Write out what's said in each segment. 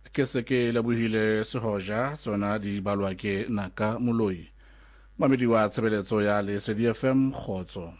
ke se ke labohile sehoja tsona di balwa ke Naka Moloi mamedi wa tshebeletso ya Lesedi FM Khotso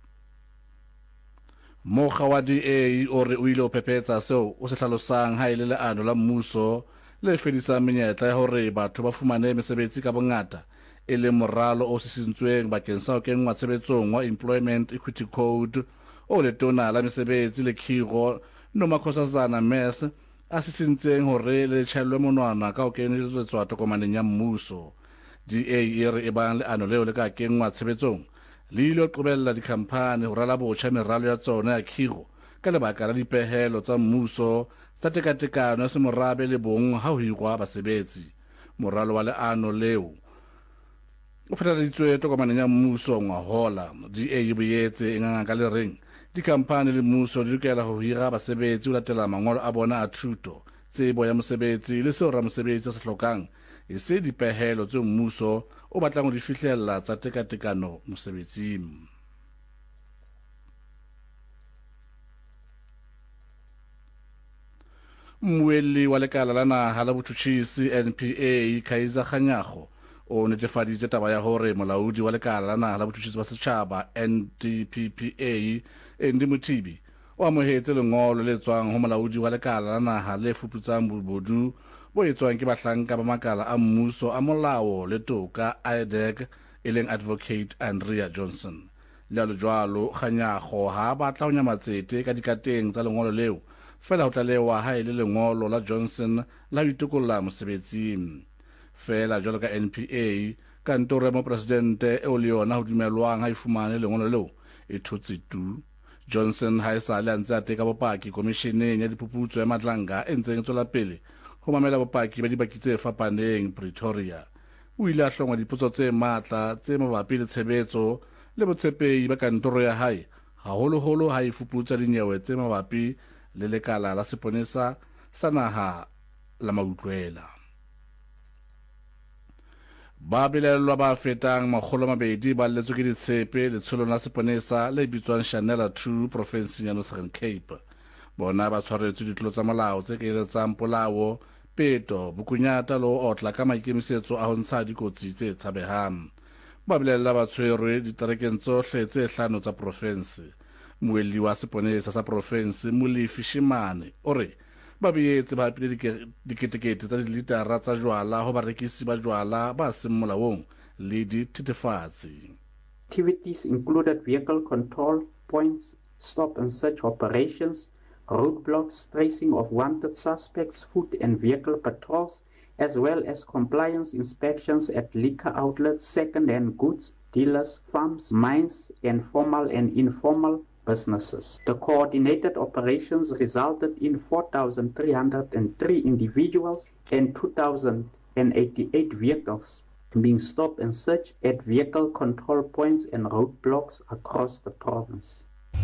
Mokga wa DA o re o ile o phephetsa seo o se hlalosang ha ile leano la mmuso le fedisang menyetla ya hore batho ba fumane mesebetsi ka bongata e le moralo o sisintsweng bakeng sa ho kenngwa tshebetsong wa Employment Equity Code o letona la mesebetsi le Khiro Nomakhosazana Mess a sisintseng hore le tjhellwe monwana ka ho kenyelletswa tokomaneng ya mmuso. DA e re e bang leano leo le ka kenngwa tshebetsong le ile ho qobella dikhamphane ho rala botjha meralo ya tsona ya Khiro ka lebaka la dipehelo tsa mmuso tsa tekatekano ya semorabe le bong ha ho hirwa basebetsi. Moralo wa leano leo o phethaladitswe tokomaneng ya mmuso ngwahola. DA e boetse e nganga ka le reng dikhamphane le mmuso di lokela ho hira basebetsi ho latela mangolo a bona a thuto, tsebo ya mosebetsi le seo ramosebetsi a se hlokang, e se dipehelo tse mmuso o batlang ho di fihlella tsa tekatekano mosebetsing. Mmuelli wa lekala la naha la botjhutjhisi NPA Kaiser Kganyago o netefaditse taba ya hore molaodi wa lekala la naha la botjhutjhisi ba setjhaba NDPPA Endi Mothibi o amohetse lengolo le tswang ho molaodi wa lekala la naha le fuputsang bobodu bo etswang ke bahlanka ba makala a mmuso a molao le toka IDEC e leng Advocate Andrea Johnson. Le jwalo Kganyago ha batla ho nyamatsete ka dikateng tsa lengolo leo fela ho tlalewa ha ile lengolo la Johnson la ho itokolla mosebetsing. Fela jwalo ka NPA kantoro ya mopresidente eo le yona ho dumelwang ha e fumane lengolo leo e thotse tu. Johnson ha e sa le antse a teka bopaki komisheneng ya diphuputso ya Madlanga e ntseng e tswela pele ho mamela bopaki ba dibaki tse fapaneng Pretoria. O ile a hlongwa dipotso tse matla tse mabapi le tshebetso le botshepehi ba kantoro ya hae, haholoholo ha e fuputsa dinyewe tse mabapi le lekala la seponesa sa naha la mautlwela. Ba belellwa ba fetang 200 ba letswe ke ditshepe letsholong la seponesa le bitswang Shanela 2 province ya Northern Cape. Bona ba tshwaretswe ditlolo tsa molao tse kenyeletsang polao, peto, bokunyata le ho otla ka maikemisetso a ho ntsha dikotsi tse tshabehang. Ba belella ba tshwerwe diterekeng tsohle tse 5 tsa province. Moelli wa seponesa sa province Molefi Shimane o re ba bietse ba pile diketekete tsa dilitara tsa jwala ho barekisi ba jwala ba seng molaong le dithethefatsi. Activities included vehicle control points, stop and search operations, roadblocks, tracing of wanted suspects, foot and vehicle patrols, as well as compliance inspections at liquor outlets, second-hand goods, dealers, farms, mines, and formal and informal businesses. The coordinated operations resulted in 4,303 individuals and 2,088 vehicles being stopped and searched at vehicle control points and roadblocks across the province.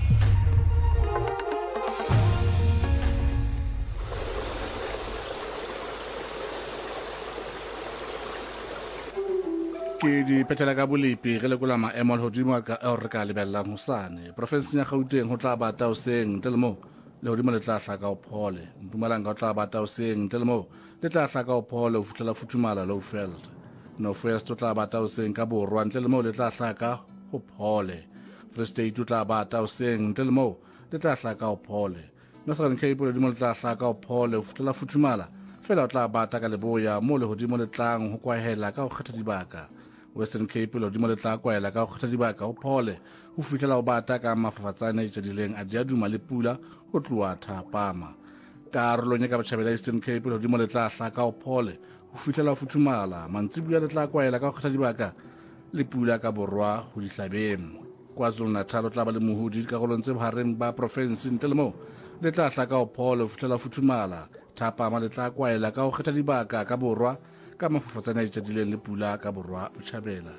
Ke di petela ka bolipi re lekola maemo a hodimo ka re ka lebellang hosane. Province ya Gauteng ho tla bata hoseng ntle le moo le hodimo le tla hlaka o phole. Mpumalanga ho tla bata hoseng ntle le moo le tla hlaka o phole ho fihlela futhumala Lowveld. North West ho tla bata hoseng ka borwa ntle le moo le tla hlaka ho phole. Free State ho tla bata hoseng ntle le moo le tla hlaka o phole. Northern Cape le hodimo le tla hlaka o phole ho fihlela futhumala fela o tla bata ka leboya moo le hodimo le tlang ho kwahela ka ho kgetha dibaka. Western Cape le hodimo le tla kwaela ka ho kgetha dibaka ho phole ho fihlela ho bata ka mafafatsane a itjadileng a diaduma le pula ho tloha Thapama. Karolong ya ka botjhabela Eastern Cape le hodimo le tla hlaka ho phole ho fihlela ho futhumala. Mantsibuya le tla kwaela ka ho kgetha dibaka le pula ka borwa ho dihlabeng. KwaZulu-Natal o tla ba le mohudi dikarolong tse bohareng ba province ntle le moo le tla hlaka ho phole ho fihlela ho futhumala. Thapama le tla kwaela ka ho kgetha dibaka ka borwa ka mafafatsane a itjadileng le pula ka borwa botjhabela.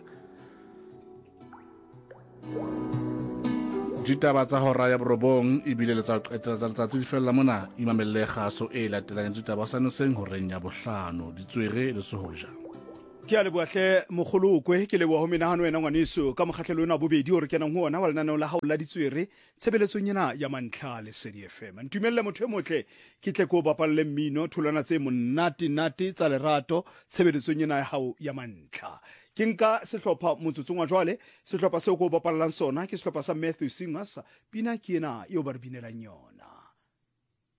Ditaba tsa hora ya borobong ebile le tsa qetela tsa letsatsi di fella mona imamelle kgaso e latelang ditaba sa noseng horeng ya bohlano ditswere le sehoja. ke a leboahle mogolokwe ke leboa ho menahano wena ngwaneso ka mokgahlelo ona bobedi hore kenang ho ona wa lenaneo la hao la ditswere tshebeletsong ena ya mantlha le Lesedi FM. Ntumelle motho e motle ke tle ko bapalle mmino thulana tse monate tsa lerato tshebeletsong ena ya hao ya mantlha. Ke nka sehlopha motsotsong wa jwale, sehlopha seo ko bapallang sona ke sehlopha sa Matthew Singers, pina ke ena eo ba re binelang yona.